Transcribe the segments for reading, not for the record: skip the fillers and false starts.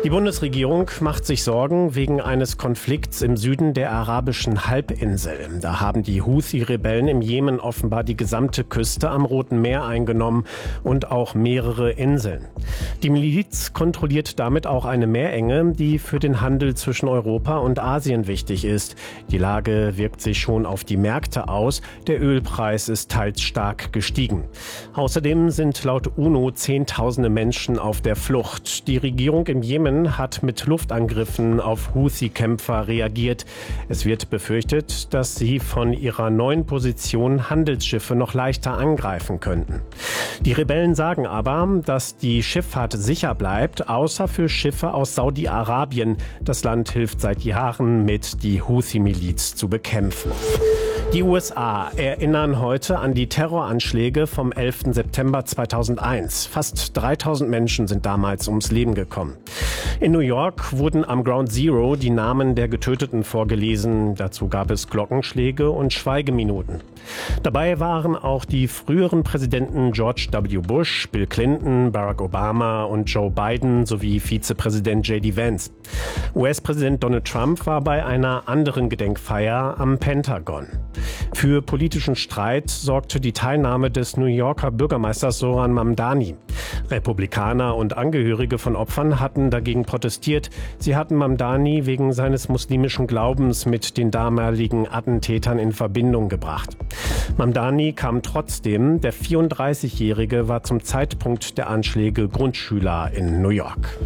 Die Bundesregierung macht sich Sorgen wegen eines Konflikts im Süden der arabischen Halbinsel. Da haben die Houthi-Rebellen im Jemen offenbar die gesamte Küste am Roten Meer eingenommen und auch mehrere Inseln. Die Miliz kontrolliert damit auch eine Meerenge, die für den Handel zwischen Europa und Asien wichtig ist. Die Lage wirkt sich schon auf die Märkte aus. Der Ölpreis ist teils stark gestiegen. Außerdem sind laut UNO Zehntausende Menschen auf der Flucht. Die Regierung im Jemen hat mit Luftangriffen auf Houthi-Kämpfer reagiert. Es wird befürchtet, dass sie von ihrer neuen Position Handelsschiffe noch leichter angreifen könnten. Die Rebellen sagen aber, dass die Schifffahrt sicher bleibt, außer für Schiffe aus Saudi-Arabien. Das Land hilft seit Jahren mit, die Houthi-Miliz zu bekämpfen. Die USA erinnern heute an die Terroranschläge vom 11. September 2001. Fast 3000 Menschen sind damals ums Leben gekommen. In New York wurden am Ground Zero die Namen der Getöteten vorgelesen. Dazu gab es Glockenschläge und Schweigeminuten. Dabei waren auch die früheren Präsidenten George W. Bush, Bill Clinton, Barack Obama und Joe Biden sowie Vizepräsident J.D. Vance. US-Präsident Donald Trump war bei einer anderen Gedenkfeier am Pentagon. Für politischen Streit sorgte die Teilnahme des New Yorker Bürgermeisters Zohran Mamdani. Republikaner und Angehörige von Opfern hatten dagegen protestiert. Sie hatten Mamdani wegen seines muslimischen Glaubens mit den damaligen Attentätern in Verbindung gebracht. Mamdani kam trotzdem. Der 34-Jährige war zum Zeitpunkt der Anschläge Grundschüler in New York.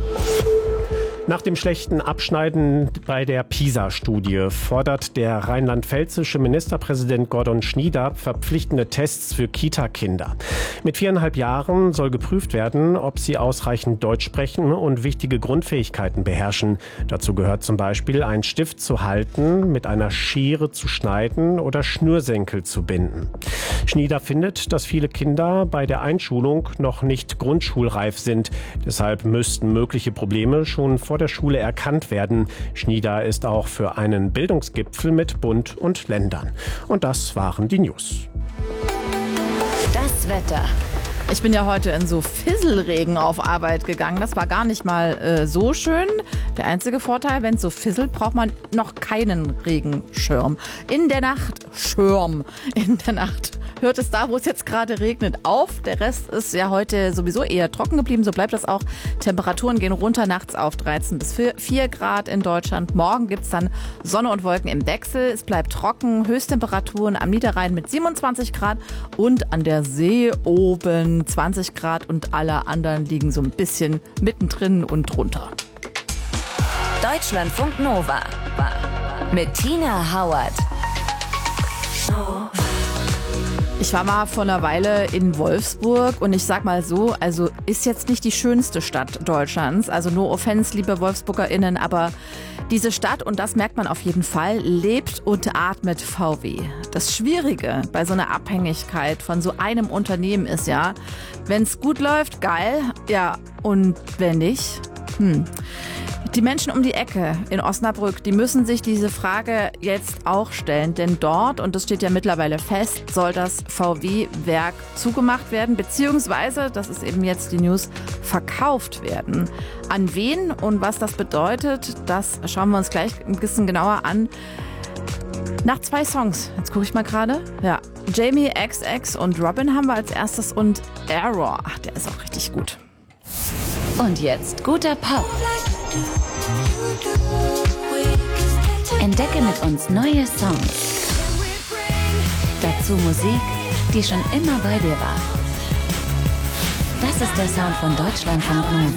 Nach dem schlechten Abschneiden bei der PISA-Studie fordert der rheinland-pfälzische Ministerpräsident Gordon Schnieder verpflichtende Tests für Kita-Kinder. Mit 4,5 Jahren soll geprüft werden, ob sie ausreichend Deutsch sprechen und wichtige Grundfähigkeiten beherrschen. Dazu gehört zum Beispiel, einen Stift zu halten, mit einer Schere zu schneiden oder Schnürsenkel zu binden. Schnieder findet, dass viele Kinder bei der Einschulung noch nicht grundschulreif sind. Deshalb müssten mögliche Probleme schon vor der Schule erkannt werden. Schnieder ist auch für einen Bildungsgipfel mit Bund und Ländern. Und das waren die News. Das Wetter. Ich bin ja heute in so Fisselregen auf Arbeit gegangen. Das war gar nicht mal so schön. Der einzige Vorteil, wenn es so fisselt, braucht man noch keinen Regenschirm. In der Nacht hört es da, wo es jetzt gerade regnet, auf. Der Rest ist ja heute sowieso eher trocken geblieben. So bleibt das auch. Temperaturen gehen runter nachts auf 13 bis 4 Grad in Deutschland. Morgen gibt es dann Sonne und Wolken im Wechsel. Es bleibt trocken. Höchsttemperaturen am Niederrhein mit 27 Grad und an der See oben 20 Grad und alle anderen liegen so ein bisschen mittendrin und drunter. Deutschlandfunk Nova mit Tina Hauert. Ich war mal vor einer Weile in Wolfsburg und ich sag mal so, also ist jetzt nicht die schönste Stadt Deutschlands, also no offense, liebe WolfsburgerInnen, aber diese Stadt, und das merkt man auf jeden Fall, lebt und atmet VW. Das Schwierige bei so einer Abhängigkeit von so einem Unternehmen ist ja, wenn es gut läuft, geil, ja, und wenn nicht, Die Menschen um die Ecke in Osnabrück, die müssen sich diese Frage jetzt auch stellen. Denn dort, und das steht ja mittlerweile fest, soll das VW-Werk zugemacht werden, beziehungsweise, das ist eben jetzt die News, verkauft werden. An wen und was das bedeutet, das schauen wir uns gleich ein bisschen genauer an. Nach 2 Songs, jetzt gucke ich mal gerade. Ja, Jamie XX und Robin haben wir als erstes und Error. Ach, der ist auch richtig gut. Und jetzt guter Pop. Entdecke mit uns neue Songs. Dazu Musik, die schon immer bei dir war. Das ist der Sound von Deutschlandfunk Nova.